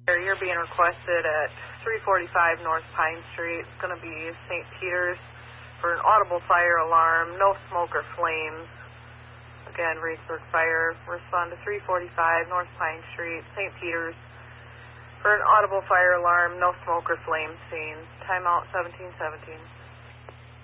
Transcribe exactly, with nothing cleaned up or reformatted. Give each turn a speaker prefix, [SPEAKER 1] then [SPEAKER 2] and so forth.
[SPEAKER 1] You're being requested at three forty-five North Pine Street. It's going to be Saint Peter's for an audible fire alarm, no smoke or flames. Again, Reedsburg Fire, respond to three forty-five North Pine Street, Saint Peter's for an audible fire alarm, no smoke or flames seen. Timeout seventeen seventeen.